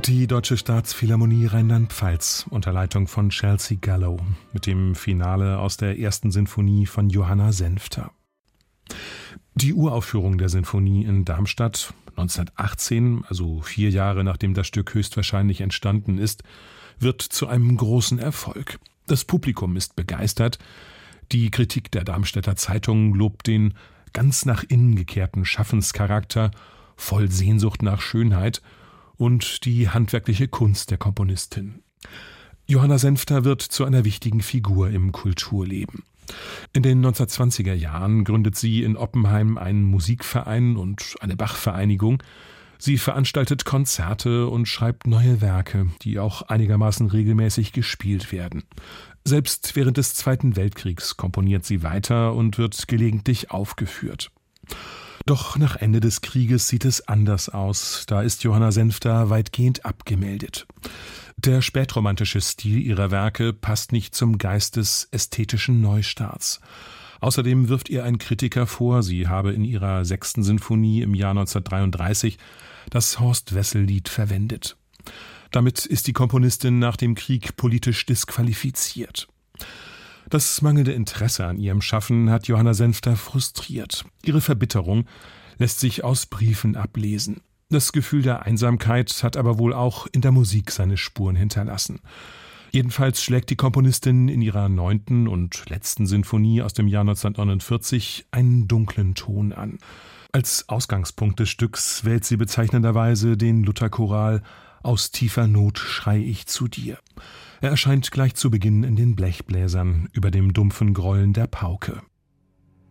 Die Deutsche Staatsphilharmonie Rheinland-Pfalz unter Leitung von Chelsea Gallo mit dem Finale aus der ersten Sinfonie von Johanna Senfter. Die Uraufführung der Sinfonie in Darmstadt 1918, also 4 Jahre nachdem das Stück höchstwahrscheinlich entstanden ist, wird zu einem großen Erfolg. Das Publikum ist begeistert. Die Kritik der Darmstädter Zeitung lobt den ganz nach innen gekehrten Schaffenscharakter, voll Sehnsucht nach Schönheit und die handwerkliche Kunst der Komponistin. Johanna Senfter wird zu einer wichtigen Figur im Kulturleben. In den 1920er Jahren gründet sie in Oppenheim einen Musikverein und eine Bachvereinigung. Sie veranstaltet Konzerte und schreibt neue Werke, die auch einigermaßen regelmäßig gespielt werden. Selbst während des Zweiten Weltkriegs komponiert sie weiter und wird gelegentlich aufgeführt. Doch nach Ende des Krieges sieht es anders aus. Da ist Johanna Senfter weitgehend abgemeldet. Der spätromantische Stil ihrer Werke passt nicht zum Geist des ästhetischen Neustarts. Außerdem wirft ihr ein Kritiker vor, sie habe in ihrer 6. Sinfonie im Jahr 1933 das Horst-Wessel-Lied verwendet. Damit ist die Komponistin nach dem Krieg politisch disqualifiziert. Das mangelnde Interesse an ihrem Schaffen hat Johanna Senfter frustriert. Ihre Verbitterung lässt sich aus Briefen ablesen. Das Gefühl der Einsamkeit hat aber wohl auch in der Musik seine Spuren hinterlassen. Jedenfalls schlägt die Komponistin in ihrer 9. und letzten Sinfonie aus dem Jahr 1949 einen dunklen Ton an. Als Ausgangspunkt des Stücks wählt sie bezeichnenderweise den Lutherchoral »Aus tiefer Not schrei ich zu dir«. Er erscheint gleich zu Beginn in den Blechbläsern über dem dumpfen Grollen der Pauke.